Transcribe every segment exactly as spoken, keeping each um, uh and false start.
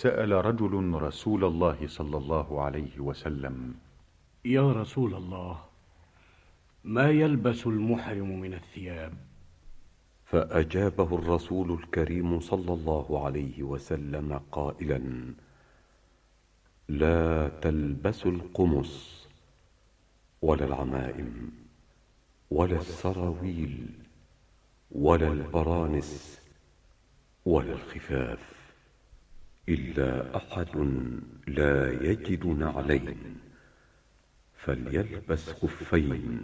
سأل رجل رسول الله صلى الله عليه وسلم: يا رسول الله، ما يلبس المحرم من الثياب؟ فأجابه الرسول الكريم صلى الله عليه وسلم قائلا: لا تلبسوا القمص ولا العمائم ولا السراويل ولا البرانس ولا الخفاف، إلا أحد لا يجد نعلين فليلبس خفين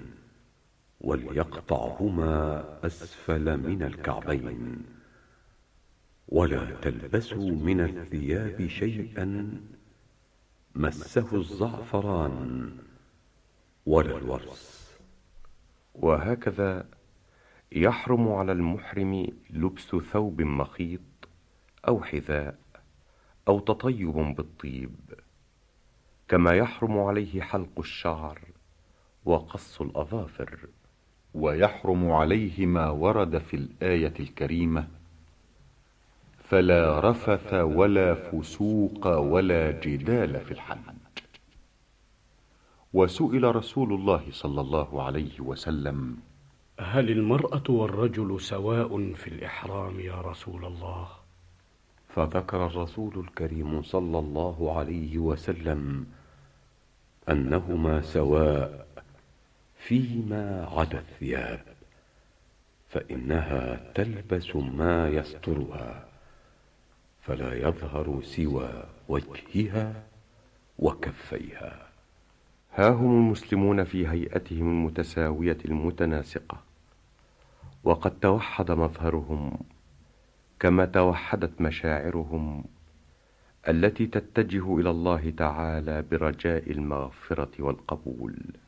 وليقطعهما أسفل من الكعبين، ولا تلبسوا من الثياب شيئا مسه الزعفران ولا الورس. وهكذا يحرم على المحرم لبس ثوب مخيط أو حذاء أو تطيب بالطيب، كما يحرم عليه حلق الشعر وقص الأظافر. ويحرم عليه ما ورد في الآية الكريمة: فلا رفث ولا فسوق ولا جدال في الحج. وسئل رسول الله صلى الله عليه وسلم: هل المرأة والرجل سواء في الإحرام يا رسول الله؟ فذكر الرسول الكريم صلى الله عليه وسلم أنهما سواء فيما عدا الثياب، فإنها تلبس ما يسترها فلا يظهر سوى وجهها وكفيها. ها هم المسلمون في هيئتهم المتساوية المتناسقة، وقد توحد مظهرهم كما توحدت مشاعرهم التي تتجه إلى الله تعالى برجاء المغفرة والقبول.